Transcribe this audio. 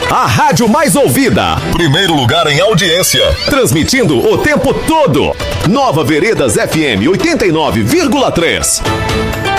a rádio mais ouvida. Primeiro lugar em audiência. Transmitindo o tempo todo. Nova Veredas FM 89,3.